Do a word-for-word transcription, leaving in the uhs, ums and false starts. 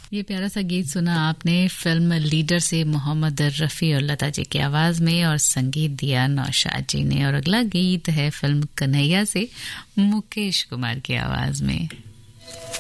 ये प्यारा सा गीत सुना आपने फिल्म लीडर से मोहम्मद रफ़ी और लता जी की आवाज़ में, और संगीत दिया नौशाद जी ने। और अगला गीत है फिल्म कन्हैया से मुकेश कुमार की आवाज़ में।